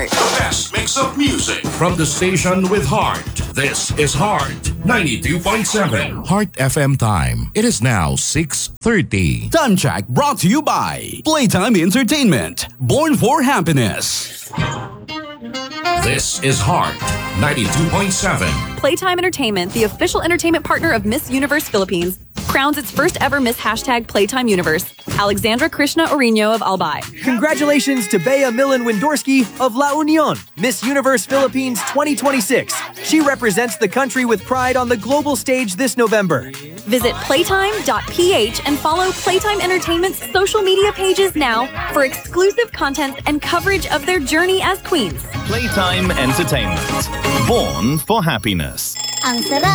The best mix of music from the station with heart. This is Heart 92.7. Heart FM time. It is now 6:30. Time check brought to you by Playtime Entertainment. Born for happiness. This is Heart 92.7. Playtime Entertainment, the official entertainment partner of Miss Universe Philippines, crowns its first ever Miss #Playtime Universe, Alexandra Krishna Orino of Albay. Congratulations to Bea Millen Windorski of La Union, Miss Universe Philippines 2026. She represents the country with pride on the global stage this November. Visit playtime.ph and follow Playtime Entertainment's social media pages now for exclusive content and coverage of their journey as queens. Playtime Entertainment. Born for happiness. Ang sarap!